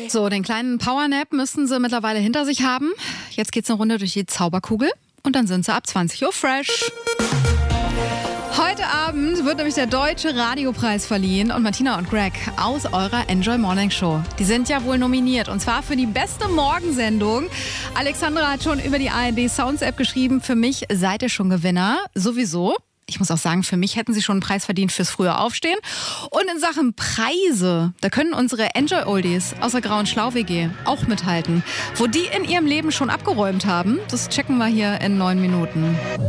So, den kleinen Powernap müssten sie mittlerweile hinter sich haben. Jetzt geht's eine Runde durch die Zauberkugel und dann sind sie ab 20 Uhr fresh. Heute Abend wird nämlich der Deutsche Radiopreis verliehen und Martina und Greg aus eurer Enjoy Morning Show, die sind ja wohl nominiert und zwar für die beste Morgensendung. Alexandra hat schon über die ARD Sounds App geschrieben, für mich seid ihr schon Gewinner, sowieso. Ich muss auch sagen, für mich hätten sie schon einen Preis verdient fürs frühe Aufstehen. Und in Sachen Preise, da können unsere Enjoy Oldies aus der Grauen Schlau-WG auch mithalten. Wo die in ihrem Leben schon abgeräumt haben, das checken wir hier in 9 Minuten.